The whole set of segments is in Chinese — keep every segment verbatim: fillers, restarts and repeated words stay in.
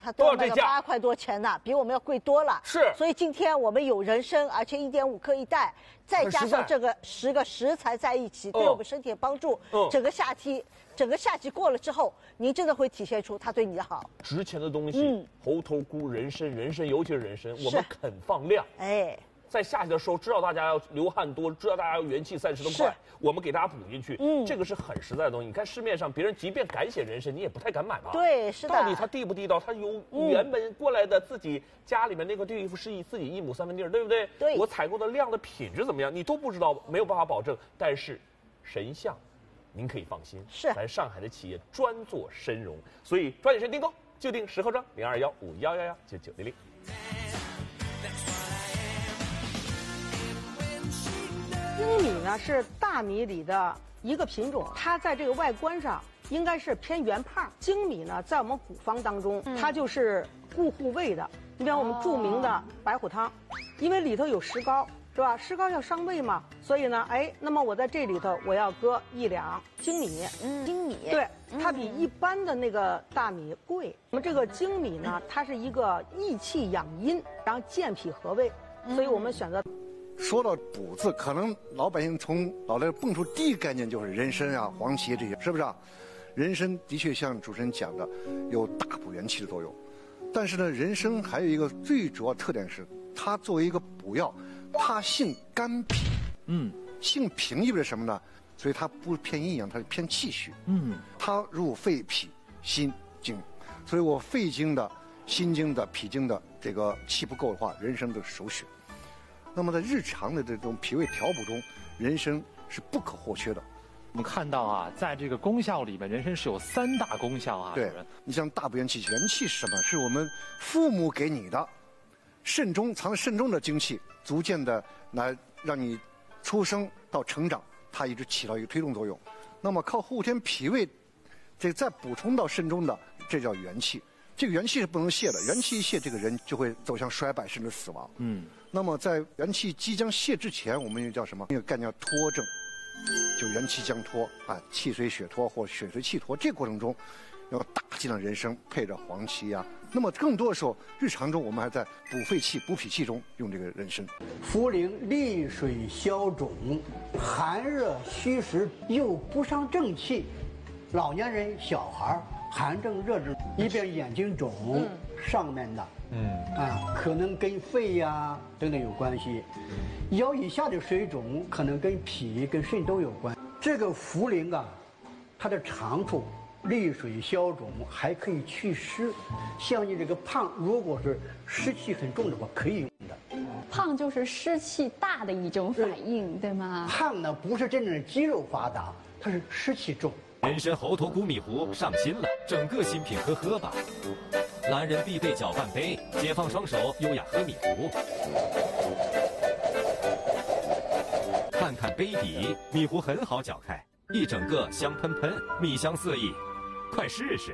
它都要卖个八块多钱呢，比我们要贵多了。 是， 所以今天我们有人参，而且一点五克一袋，再加上这个十个食材在一起，对我们身体的帮助。嗯，整个夏季，整个夏季过了之后，您真的会体现出它对你的好。 值钱的东西，嗯，猴头菇、人参、人参，尤其是人参，我们肯放量。哎。在夏季的时候，知道大家要流汗多，知道大家要元气散失的快，我们给大家补进去，嗯，这个是很实在的东西。你看市面上别人即便敢写人参，你也不太敢买吧？ 对，是的。 到底它地不地道？它有原本过来的自己家里面那个地是以自己一亩三分地儿，对不对？ 对。 我采购的量的品质怎么样，你都不知道，没有办法保证。但是神象，您可以放心， 是咱上海的企业专做参茸，所以抓紧时间订购，就订十盒装，零二幺五幺幺幺九九零零。 精米呢是大米里的一个品种，它在这个外观上应该是偏圆胖。精米呢，在我们古方当中，嗯、它就是固护胃的。你比方我们著名的白虎汤，哦、因为里头有石膏，是吧？石膏要伤胃嘛，所以呢，哎，那么我在这里头我要搁一两精米。 嗯，精米。 对，它比一般的那个大米贵。我们这个精米呢，它是一个益气养阴，然后健脾和胃，所以我们选择。 说到补字，可能老百姓从脑袋蹦出第一概念就是人参啊、黄芪这些，是不是啊？人参的确像主持人讲的，有大补元气的作用。但是呢，人参还有一个最主要特点是，它作为一个补药，它性甘平。嗯，性平意味着什么呢？所以它不偏阴阳，它是偏气虚。嗯，它入肺、脾、心、经，所以我肺经的、心经的、脾经的这个气不够的话，人参的首选。那么在日常的这种脾胃调补中，人参是不可或缺的。 我们看到啊，在这个功效里面，人参是有三大功效啊。 对，你像大补元气，元气是什么？是我们父母给你的，肾中藏在肾中的精气，逐渐的来让你出生到成长，它一直起到一个推动作用。那么靠后天脾胃，这再补充到肾中的，这叫元气。这个元气是不能泄的，元气一泄，这个人就会走向衰败甚至死亡。嗯。那么在元气即将泄之前，我们又叫什么？那个概念叫脱症，就元气将脱啊，气随血脱或血随气脱。这个过程中，要大剂量人参配着黄芪呀、啊。那么更多的时候，日常中我们还在补肺气、补脾气中用这个人参。 茯苓利水消肿，寒热虚实又不伤正气，老年人、小孩寒症、热症，一边眼睛肿，嗯、上面的。嗯啊，可能跟肺呀、啊、等等有关系，腰以下的水肿可能跟脾、跟肾都有关。这个茯苓啊，它的长处利水消肿，还可以祛湿。像你这个胖，如果是湿气很重的话，可以用的。 胖就是湿气大的一种反应，对吗？ 胖呢，不是真正的肌肉发达，它是湿气重。 人参猴头菇米糊上新了，整个新品喝喝吧。男人必备搅拌杯，解放双手，优雅喝米糊。看看杯底，米糊很好搅开，一整个香喷喷，米香四溢，快试试。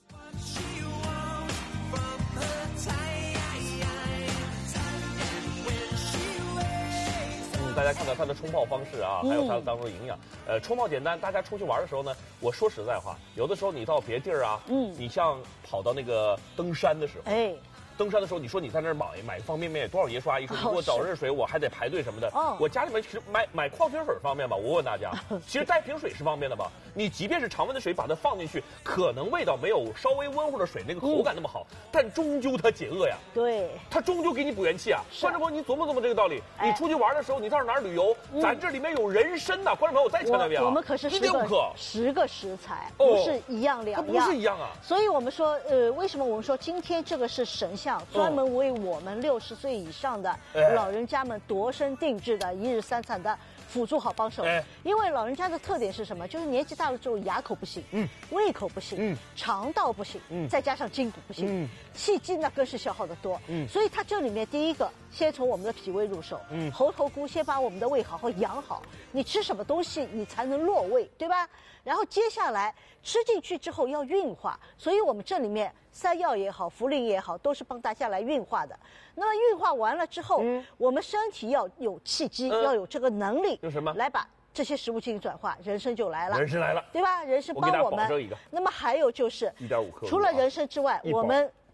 大家看到它的冲泡方式啊，还有它当中的营养。呃，冲泡简单，大家出去玩的时候呢，我说实在话，有的时候你到别地儿啊，嗯，你像跑到那个登山的时候，哎。登山的时候，你说你在那儿买买方便面，多少爷叔阿姨说你给我找热水，我还得排队什么的。哦，我家里面其实买买矿泉水方便吧？我问大家，其实带瓶水是方便的吧？你即便是常温的水，把它放进去，可能味道没有稍微温乎的水那个口感那么好，嗯、但终究它解饿呀。 对， 它终究给你补元气啊。观众朋友，你琢磨琢磨这个道理。哎、你出去玩的时候，你到哪儿旅游，嗯、咱这里面有人参呐。观众朋友，我再强调一遍啊， 我们可是十个十个食材，不是一样两样， 它不是一样啊。 所以我们说，呃，为什么我们说今天这个是神象，专门为我们六十岁以上的老人家们度身定制的一日三餐的辅助好帮手。哎、因为老人家的特点是什么？就是年纪大了之后牙口不行，嗯，胃口不行，嗯，肠道不行，嗯，再加上筋骨不行，嗯，气机那更是消耗的多，嗯，所以它这里面第一个先从我们的脾胃入手，嗯，猴头菇先把我们的胃好好养好，你吃什么东西你才能落胃，对吧？然后接下来吃进去之后要运化，所以我们这里面山药也好，茯苓也好，都是帮大家来运化的。那么运化完了之后，嗯、我们身体要有气机，嗯、要有这个能力， 有什么来把这些食物进行转化，人参就来了， 人参来了， 对吧？人参帮我们。 我给大家保证一个。 那么还有就是， 一点五克， 除了人参之外，我们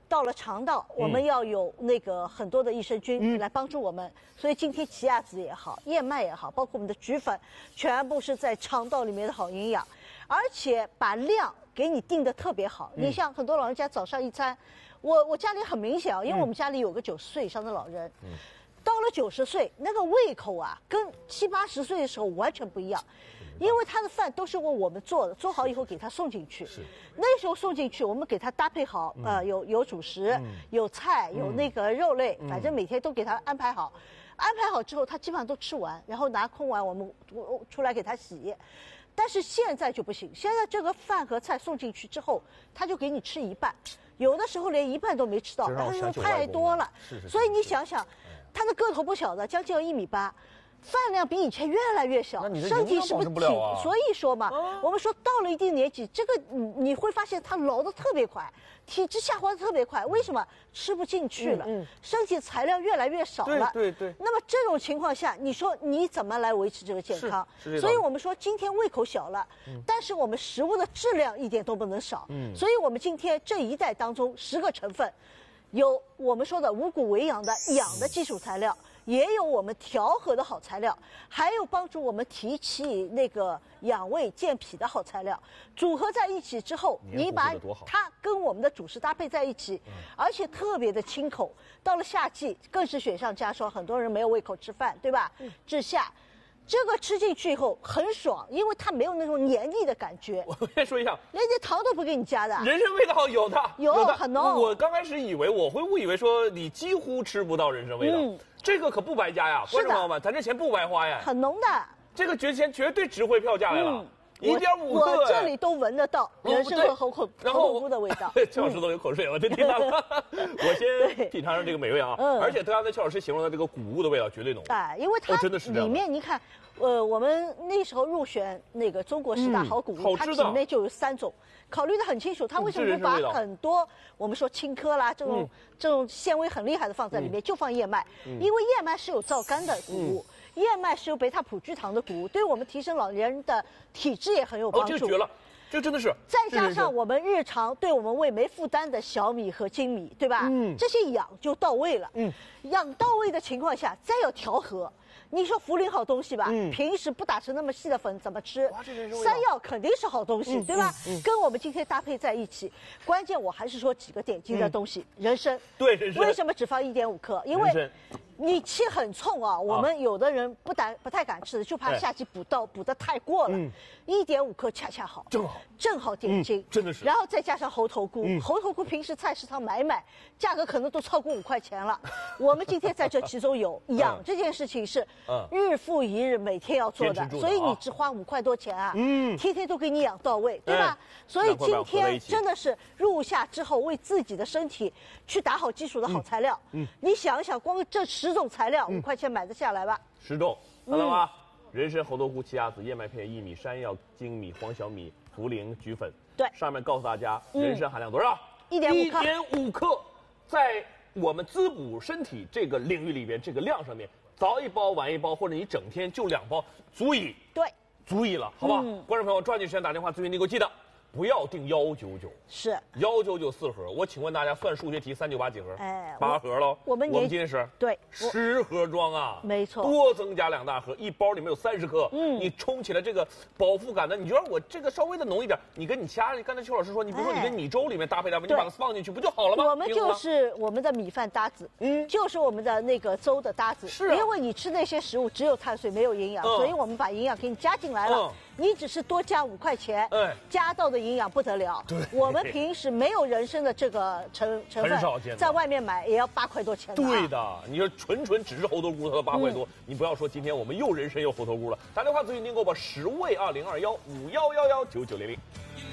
到了肠道，我们要有那个很多的益生菌来帮助我们。嗯、所以今天奇亚籽也好，燕麦也好，包括我们的菊粉，全部是在肠道里面的好营养，而且把量给你定的特别好。嗯、你像很多老人家早上一餐，我我家里很明显啊，因为我们家里有个九十岁以上的老人。嗯到了九十岁，那个胃口啊，跟七八十岁的时候完全不一样，因为他的饭都是为我们做的，做好以后给他送进去。是，那时候送进去，我们给他搭配好，呃，有有主食，嗯、有菜，有那个肉类，嗯、反正每天都给他安排好。安排好之后，他基本上都吃完，然后拿空碗我们出来给他洗。但是现在就不行，现在这个饭和菜送进去之后，他就给你吃一半，有的时候连一半都没吃到，但是太多了。是是。所以你想想。他的个头不小的，将近要一米八，饭量比以前越来越小，身体是不是挺？啊、所以说嘛，啊、我们说到了一定年纪，这个你你会发现他老得特别快，体质下滑的特别快。为什么？吃不进去了，嗯嗯、身体材料越来越少了。 对对对。 那么这种情况下，你说你怎么来维持这个健康？所以我们说今天胃口小了，嗯、但是我们食物的质量一点都不能少。嗯。所以我们今天这一代当中十个成分。有我们说的五谷为养的养的基础材料，也有我们调和的好材料，还有帮助我们提起那个养胃健脾的好材料，组合在一起之后，你把它跟我们的主食搭配在一起，而且特别的清口。到了夏季更是雪上加霜，很多人没有胃口吃饭，对吧？治夏。这个吃进去以后很爽，因为它没有那种黏腻的感觉。 我先说一下， 连点糖都不给你加的， 人参味道有的， 有有的很浓。 我刚开始以为我会误以为说你几乎吃不到人参味道，嗯、这个可不白加呀，观众朋友们，咱这钱不白花呀， 很浓的。 这个绝钱绝对值回票价来了。嗯一点五克， 我这里都闻得到人参和猴口猴头菇的味道。 邱老师都流口水了，这听到了。我先品尝尝这个美味啊！而且刚才邱老师形容的这个谷物的味道绝对浓。 哎，因为它里面你看，呃，我们那时候入选那个中国十大好谷物，它里面就有三种，考虑得很清楚。它为什么不把很多我们说青稞啦这种这种纤维很厉害的放在里面，就放燕麦？因为燕麦是有皂苷的谷物。燕麦是有贝塔葡聚糖的谷物，对我们提升老年人的体质也很有帮助。 哦，这绝了，这真的是。 再加上我们日常对我们胃没负担的小米和精米，对吧？嗯，这些养就到位了。嗯，养到位的情况下，再要调和。你说茯苓好东西吧，嗯、平时不打成那么细的粉怎么吃？山药肯定是好东西，嗯、对吧？嗯嗯、跟我们今天搭配在一起，关键我还是说几个点睛的东西，嗯、人参。 对，人参。 为什么只放一点五克？因为你气很冲啊，我们有的人不敢不太敢吃的，就怕夏季补到补得太过了。一点五克恰恰好， 正好， 正好点睛， 真的是。 然后再加上猴头菇，猴头菇平时菜市场买买，价格可能都超过五块钱了。我们今天在这其中有养这件事情是日复一日，每天要做的，所以你只花五块多钱啊，嗯，天天都给你养到位，对吧？所以今天真的是入夏之后，为自己的身体去打好基础的好材料。嗯，你想一想，光这十种材料，五块钱买得下来吧？ 十种，看到吗？人参、猴头菇、奇亚籽、燕麦片、薏米、山药、精米、黄小米、茯苓、菊粉。 对， 上面告诉大家，人参含量多少？ 一点五克。 一点五克，在我们滋补身体这个领域里边，这个量上面，早一包晚一包，或者你整天就两包，足以。 对， 足以了，好吧？嗯、观众朋友，抓紧时间打电话咨询，你给我记得。不要定幺九九， 是幺九九四盒。我请问大家，算数学题，三九八几盒？哎，八盒喽。 我们我们今天是对十盒装啊， 没错， 多增加两大盒，一包里面有三十克。嗯，你冲起来这个饱腹感呢，你觉得我这个稍微的浓一点，你跟你其他，刚才邱老师说，你比如说你跟米粥里面搭配搭配，你把它放进去不就好了吗？ 我们就是我们的米饭搭子，嗯，就是我们的那个粥的搭子。 是， 因为你吃那些食物只有碳水没有营养，所以我们把营养给你加进来了。你只是多加五块钱，哎，加到的营养不得了。对，我们平时没有人参的这个成成分， 很少见， 在外面买也要八块多钱。 对的，你说纯纯只是猴头菇，它都八块多，你不要说今天我们又人参又猴头菇了。打电话咨询订购吧，十位二零二幺五幺幺幺九九零零。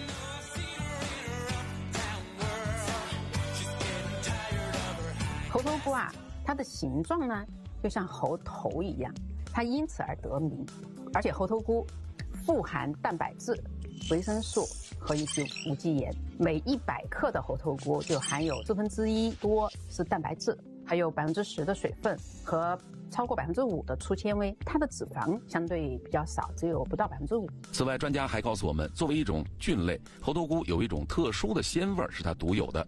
猴头菇啊，它的形状呢就像猴头一样，它因此而得名。而且猴头菇富含蛋白质、维生素和一些无机盐，每一百克的猴头菇就含有四分之一多是蛋白质，还有百分之十的水分和超过百分之五的粗纤维，它的脂肪相对比较少，只有不到百分之五。 此外，专家还告诉我们，作为一种菌类，猴头菇有一种特殊的鲜味是它独有的。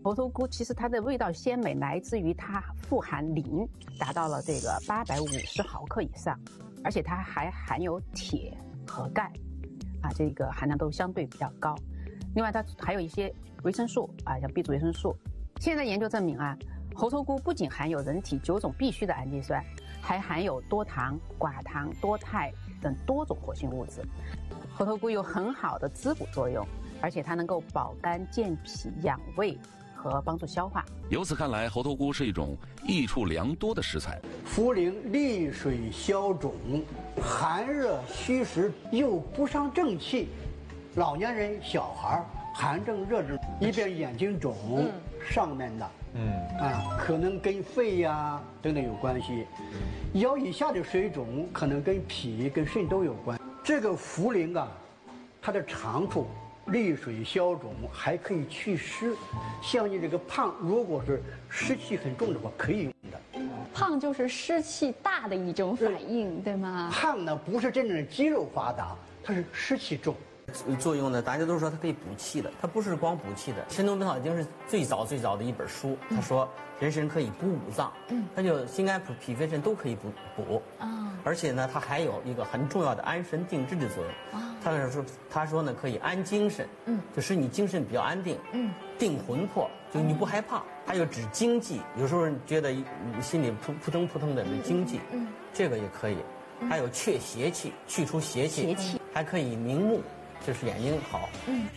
猴头菇其实它的味道鲜美，来自于它富含磷，达到了这个八百五十毫克以上，而且它还含有铁和钙，啊，这个含量都相对比较高。另外，它还有一些维生素啊，像 B 族维生素。现在研究证明啊，猴头菇不仅含有人体九种必需的氨基酸，还含有多糖、寡糖、多肽等多种活性物质。猴头菇有很好的滋补作用，而且它能够保肝健脾、养胃和帮助消化。 由此看来，猴头菇是一种益处良多的食材。 茯苓利水消肿，寒热虚实又不伤正气，老年人、小孩寒症、热症，一边眼睛肿，嗯、上面的，嗯啊，可能跟肺呀、啊、等等有关系；腰以下的水肿可能跟脾、跟肾都有关。这个茯苓啊，它的长处利水消肿，还可以祛湿。像你这个胖，如果是湿气很重的话，可以用的。 胖就是湿气大的一种反应，对吗？ 胖呢，不是真正的肌肉发达，它是湿气重。 作用呢，大家都说它可以补气的，它不是光补气的。《神农本草经》是最早最早的一本书，他说人参可以补五脏，嗯，它就心肝脾脾肺肾都可以补补啊。而且呢，它还有一个很重要的安神定志的作用啊。他是说，他说呢可以安精神，嗯，就使你精神比较安定，嗯，定魂魄，就你不害怕。还有止惊悸，有时候觉得心里扑扑腾扑腾的惊悸，嗯，这个也可以。还有祛邪气，去除邪气，邪气还可以明目。就是眼睛好。嗯。